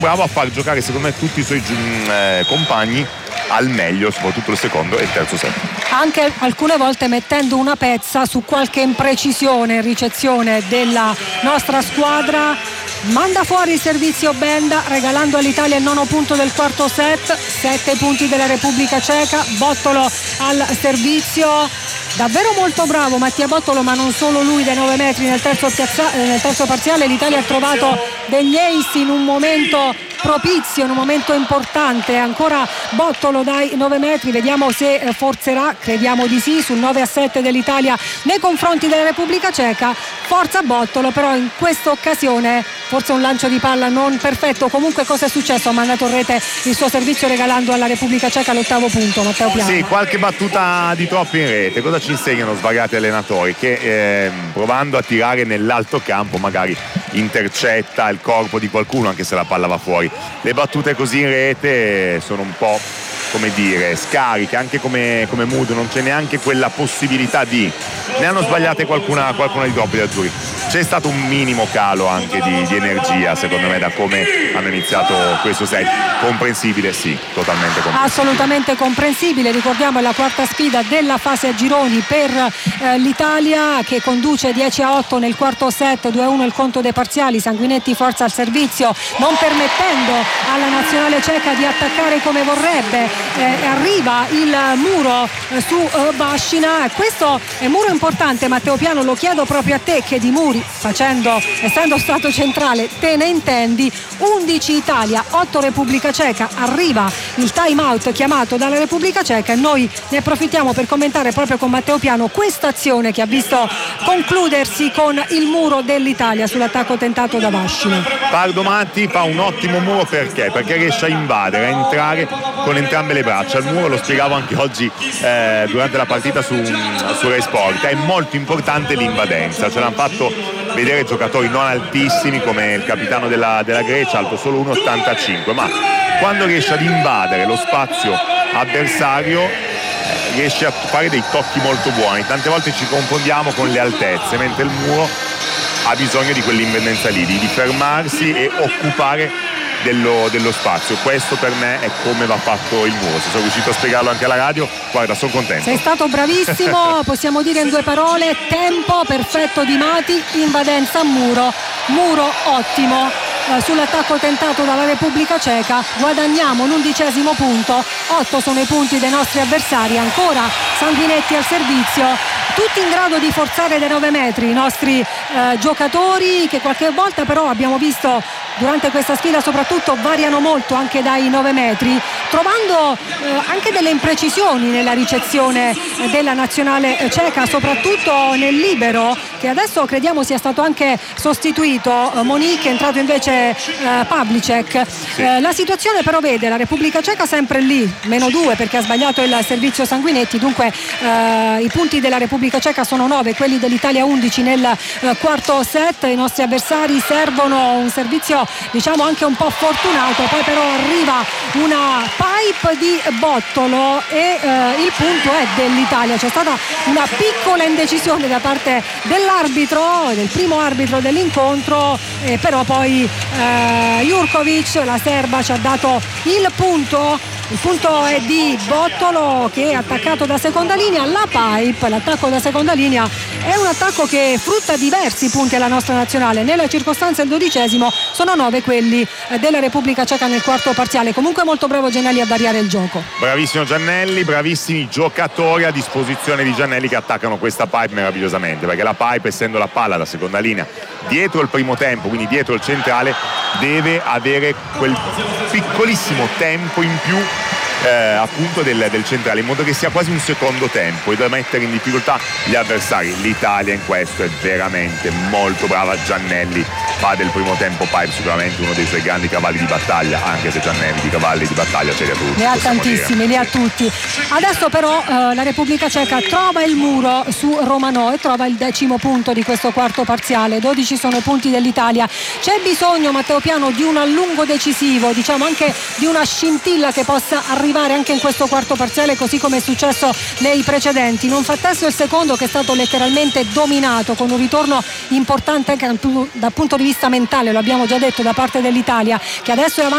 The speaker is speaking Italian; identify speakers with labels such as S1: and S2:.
S1: bravo a far giocare secondo me tutti i suoi compagni al meglio, soprattutto il secondo e il terzo set.
S2: Anche alcune volte mettendo una pezza su qualche imprecisione in ricezione della nostra squadra. Manda fuori il servizio Benda, regalando all'Italia il 9 punto del quarto set, 7 punti della Repubblica Ceca. Bottolo al servizio, davvero molto bravo Mattia Bottolo, ma non solo lui dai 9 metri nel terzo parziale. L'Italia ha trovato degli ace in un momento propizio, in un momento importante. Ancora Bottolo dai 9 metri, vediamo se forzerà, crediamo di sì, sul 9-7 dell'Italia nei confronti della Repubblica Ceca. Forza Bottolo, però in questa occasione forse un lancio di palla non perfetto. Comunque cosa è successo? Ha mandato in rete il suo servizio regalando alla Repubblica Ceca l'8° punto. Matteo Piano.
S1: Sì, qualche battuta di troppo in rete. Cosa ci insegnano svagati allenatori? Che provando a tirare nell'alto campo magari intercetta il corpo di qualcuno anche se la palla va fuori. Le battute così in rete sono un po', come dire, scariche, anche come mood, non c'è neanche quella possibilità di... Ne hanno sbagliate qualcuna di troppo gli azzurri. C'è stato un minimo calo anche di energia, secondo me, da come hanno iniziato questo set. Comprensibile? Sì, totalmente comprensibile.
S2: Assolutamente comprensibile. Ricordiamo è la quarta sfida della fase a gironi per l'Italia, che conduce 10-8 nel quarto set, 2-1 il conto dei parziali. Sanguinetti forza al servizio, non permettendo alla nazionale ceca di attaccare come vorrebbe. Arriva il muro su Bascina. Questo è un muro importante, Matteo Piano, lo chiedo proprio a te, che di muri, essendo stato centrale, te ne intendi. 11 Italia, 8 Repubblica Ceca. Arriva il time out chiamato dalla Repubblica Ceca e noi ne approfittiamo per commentare proprio con Matteo Piano questa azione che ha visto concludersi con il muro dell'Italia sull'attacco tentato da Bascina.
S1: Pardo Matti fa un ottimo muro perché riesce a invadere, a entrare con entrambe le braccia. Il muro, lo spiegavo anche oggi durante la partita su Rai Sport, è molto importante l'invadenza. Ce l'hanno fatto vedere giocatori non altissimi come il capitano della Grecia, alto solo 1,85, ma quando riesce ad invadere lo spazio avversario riesce a fare dei tocchi molto buoni. Tante volte ci confondiamo con le altezze, mentre il muro ha bisogno di quell'indipendenza lì, di fermarsi e occupare dello spazio. Questo per me è come va fatto il muro. Se sono riuscito a spiegarlo anche alla radio, guarda, sono contento.
S2: Sei stato bravissimo. Possiamo dire in 2 parole: tempo perfetto di Mati, invadenza a muro ottimo sull'attacco tentato dalla Repubblica Ceca. Guadagniamo l'11° punto, 8 sono i punti dei nostri avversari. Ancora Sanguinetti al servizio, tutti in grado di forzare dai 9 metri i nostri giocatori, che qualche volta però abbiamo visto durante questa sfida soprattutto variano molto anche dai 9 metri, trovando anche delle imprecisioni nella ricezione della nazionale ceca, soprattutto nel libero, che adesso crediamo sia stato anche sostituito. Monique, è entrato invece Pavlicek.
S1: Sì.
S2: La situazione però vede la Repubblica Ceca sempre lì, -2 perché ha sbagliato il servizio Sanguinetti. Dunque i punti della Repubblica Ceca sono 9, quelli dell'Italia 11 nel quarto set. I nostri avversari servono un servizio diciamo anche un po' fortunato, poi però arriva una pipe di Bottolo e il punto è dell'Italia. C'è stata una piccola indecisione da parte dell'arbitro, del primo arbitro dell'incontro, però poi Jurkovic, la serba, ci ha dato il punto. Il punto è di Bottolo, che è attaccato da seconda linea. La pipe, l'attacco da seconda linea, è un attacco che frutta diversi punti alla nostra nazionale. Nella circostanza il 12° sono 9 quelli della Repubblica Ceca nel quarto parziale. Comunque molto bravo Giannelli a variare il gioco.
S1: Bravissimo Giannelli, bravissimi giocatori a disposizione di Giannelli, che attaccano questa pipe meravigliosamente, perché la pipe, essendo la palla da seconda linea dietro il primo tempo, quindi dietro il centrale, deve avere quel piccolissimo tempo in più appunto del centrale, in modo che sia quasi un secondo tempo e da mettere in difficoltà gli avversari. L'Italia in questo è veramente molto brava. Giannelli fa del primo tempo pipe sicuramente uno dei suoi grandi cavalli di battaglia, anche se Giannelli di cavalli di battaglia ce li ha tutti.
S2: Ne ha tantissimi, li ha tutti. Adesso però la Repubblica Ceca trova il muro su Romanò e trova il 10° punto di questo quarto parziale. 12 sono i punti dell'Italia. C'è bisogno, Matteo Piano, di un allungo decisivo, diciamo anche di una scintilla che possa arrivare anche in questo quarto parziale, così come è successo nei precedenti. Non fa testo il secondo, che è stato letteralmente dominato, con un ritorno importante anche dal punto di vista mentale, lo abbiamo già detto, da parte dell'Italia, che adesso è avanti